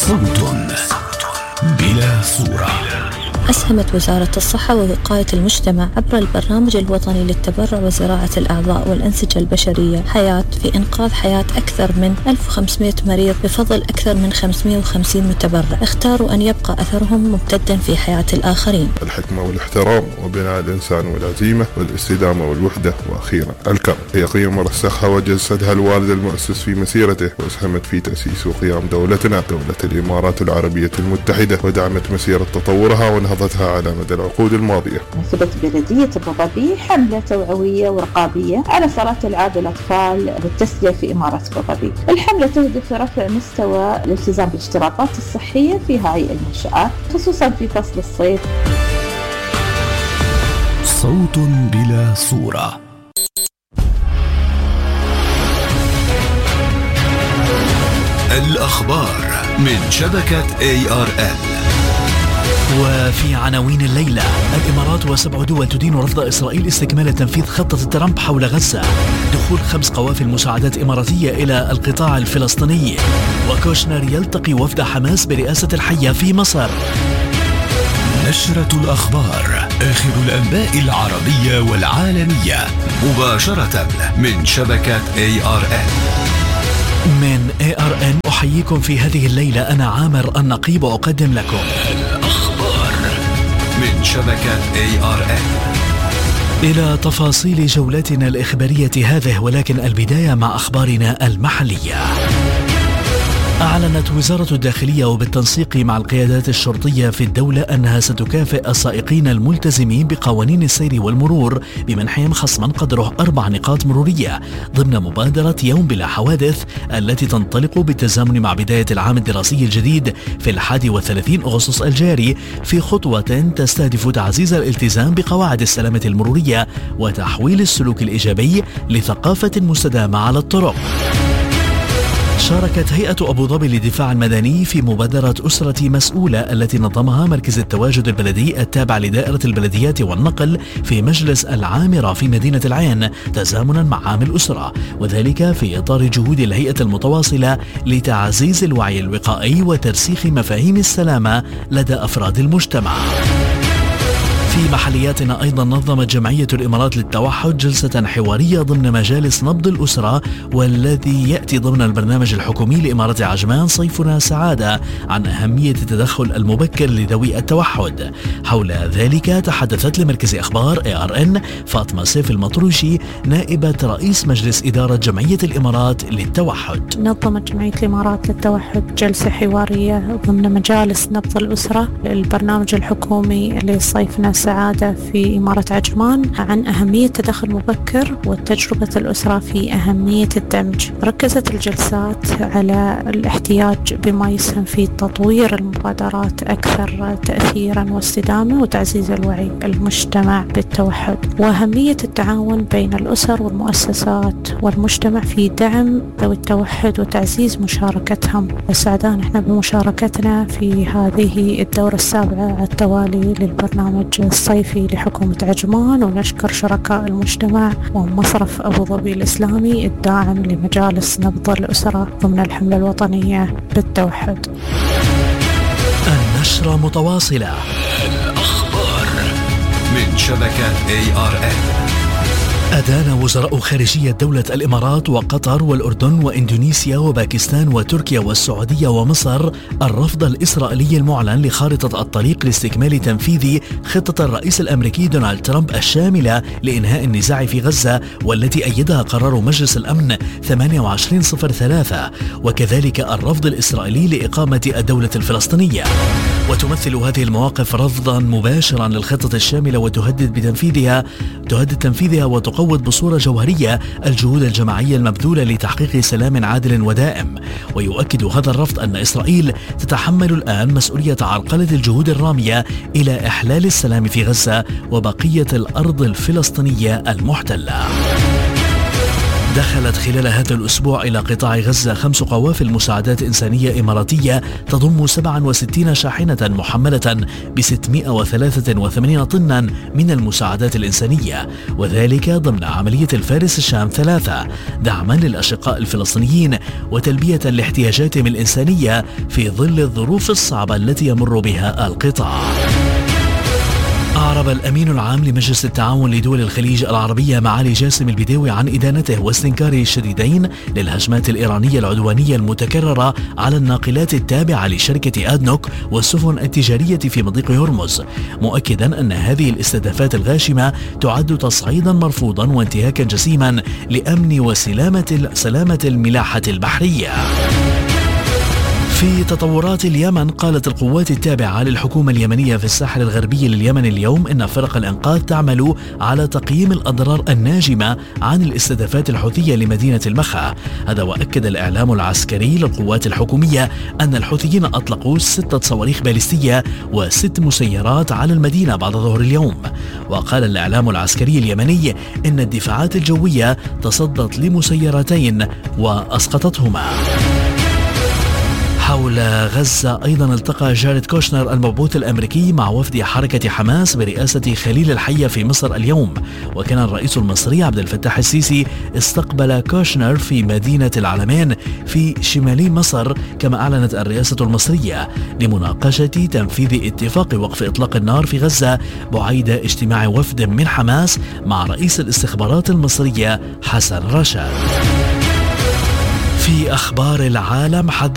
صوت بلا صورة. أسهمت وزارة الصحة ووقاية المجتمع عبر البرنامج الوطني للتبرع وزراعة الأعضاء والأنسجة البشرية حياة في إنقاذ حياة أكثر من 1500 مريض بفضل أكثر من 550 متبرع اختاروا أن يبقى أثرهم ممتدا في حياة الآخرين. الحكمة والاحترام وبناء الإنسان والعزيمة والاستدامة والوحدة، وأخيرا الكرم هي قيم رسخها وجسدها الوالد المؤسس في مسيرته، وأسهمت في تأسيس وقيام دولتنا دولة الإمارات العربية المتحدة، ودعمت مسيرة تطورها ونهضتها على مدى العقود الماضية. نفذت بلدية أبو ظبي حملة توعوية ورقابية على صلاة العاب الأطفال والتسلية في إمارة أبو ظبي. الحملة تهدف لرفع مستوى الالتزام بالاشتراطات الصحية في هذه المنشآت خصوصا في فصل الصيف. صوت بلا صورة. الأخبار من شبكة ARN. وفي عناوين الليلة: الإمارات و7 دول تدين رفض إسرائيل استكمال تنفيذ خطة ترامب حول غزة، دخول 5 قوافل مساعدات إماراتية إلى القطاع الفلسطيني، وكوشنر يلتقي وفد حماس برئاسة الحية في مصر. نشرة الأخبار، آخر الأنباء العربية والعالمية، مباشرة من شبكة ARN. من ARN أحييكم في هذه الليلة، أنا عامر النقيب أقدم لكم الأخبار من شبكة ARN. إلى تفاصيل جولتنا الإخبارية هذه، ولكن البداية مع أخبارنا المحلية. أعلنت وزارة الداخلية وبالتنسيق مع القيادات الشرطية في الدولة أنها ستكافئ السائقين الملتزمين بقوانين السير والمرور بمنحهم خصما قدره 4 نقاط مرورية ضمن مبادرة يوم بلا حوادث التي تنطلق بالتزامن مع بداية العام الدراسي الجديد في 31 أغسطس الجاري، في خطوة تستهدف تعزيز الالتزام بقواعد السلامة المرورية وتحويل السلوك الإيجابي لثقافة مستدامة على الطرق. شاركت هيئة أبو ظبي للدفاع المدني في مبادرة أسرة مسؤولة التي نظمها مركز التواجد البلدي التابع لدائرة البلديات والنقل في مجلس العامرة في مدينة العين تزامنا مع عام الأسرة، وذلك في إطار جهود الهيئة المتواصلة لتعزيز الوعي الوقائي وترسيخ مفاهيم السلامة لدى أفراد المجتمع. في محلياتنا أيضا نظمت جمعية الإمارات للتوحد جلسة حوارية ضمن مجالس نبض الأسرة، والذي يأتي ضمن البرنامج الحكومي لإمارة عجمان صيفنا سعادة عن أهمية التدخل المبكر لذوي التوحد. حول ذلك تحدثت لمركز أخبار ARN فاطمة سيف المطروشي نائبة رئيس مجلس إدارة جمعية الإمارات للتوحد. نظمت جمعية الإمارات للتوحد جلسة حوارية ضمن مجالس نبض الأسرة البرنامج الحكومي لصيفنا سعادة في إمارة عجمان عن أهمية التدخل المبكر وتجربة الأسرة في أهمية الدمج. ركزت الجلسات على الاحتياج بما يسهم في تطوير المبادرات أكثر تأثيرا واستدامة وتعزيز الوعي المجتمع بالتوحد، وأهمية التعاون بين الأسر والمؤسسات والمجتمع في دعم ذوي التوحد وتعزيز مشاركتهم. وسعدان احنا بمشاركتنا في هذه الدورة 7 على التوالي للبرنامج الصيفي لحكومة عجمان، ونشكر شركاء المجتمع ومصرف أبو ظبي الإسلامي الداعم لمجالس نبض الأسرة ضمن الحملة الوطنية بالتوحد. النشرة متواصلة. الأخبار من شبكة ARN. أدان وزراء خارجية دولة الإمارات وقطر والأردن وإندونيسيا وباكستان وتركيا والسعودية ومصر الرفض الإسرائيلي المعلن لخارطة الطريق لاستكمال تنفيذ خطة الرئيس الأمريكي دونالد ترامب الشاملة لإنهاء النزاع في غزة، والتي أيدها قرار مجلس الأمن 2803، وكذلك الرفض الإسرائيلي لإقامة الدولة الفلسطينية. وتمثل هذه المواقف رفضا مباشرا للخطة الشاملة وتهدد تنفيذها وتقوض بصورة جوهرية الجهود الجماعية المبذولة لتحقيق سلام عادل ودائم. ويؤكد هذا الرفض أن إسرائيل تتحمل الآن مسؤولية عرقلة الجهود الرامية إلى إحلال السلام في غزة وبقية الأرض الفلسطينية المحتلة. دخلت خلال هذا الأسبوع إلى قطاع غزة 5 قوافل مساعدات إنسانية إماراتية تضم 67 شاحنة محملة ب 683 طنا من المساعدات الإنسانية، وذلك ضمن عملية الفارس الشام 3 دعما للأشقاء الفلسطينيين وتلبية لاحتياجاتهم الإنسانية في ظل الظروف الصعبة التي يمر بها القطاع. أعرب الأمين العام لمجلس التعاون لدول الخليج العربية معالي جاسم البديوي عن إدانته واستنكاره الشديدين للهجمات الإيرانية العدوانية المتكررة على الناقلات التابعة لشركة آدنوك والسفن التجارية في مضيق هرمز، مؤكدا أن هذه الاستهدافات الغاشمة تعد تصعيدا مرفوضا وانتهاكا جسيما لأمن وسلامة الملاحة البحرية. في تطورات اليمن، قالت القوات التابعة للحكومة اليمنية في الساحل الغربي لليمن اليوم إن فرق الإنقاذ تعمل على تقييم الأضرار الناجمة عن الاستهدافات الحوثية لمدينة المخا. هذا وأكد الإعلام العسكري للقوات الحكومية أن الحوثيين أطلقوا 6 صواريخ باليستية و6 مسيرات على المدينة بعد ظهر اليوم. وقال الإعلام العسكري اليمني إن الدفاعات الجوية تصدت لمسيرتين وأسقطتهما. حول غزة أيضا التقى جاريد كوشنر المبعوث الأمريكي مع وفد حركة حماس برئاسة خليل الحية في مصر اليوم، وكان الرئيس المصري عبد الفتاح السيسي استقبل كوشنر في مدينة العلمين في شمال مصر، كما أعلنت الرئاسة المصرية لمناقشة تنفيذ اتفاق وقف إطلاق النار في غزة بعيد اجتماع وفد من حماس مع رئيس الاستخبارات المصرية حسن رشاد. في أخبار العالم،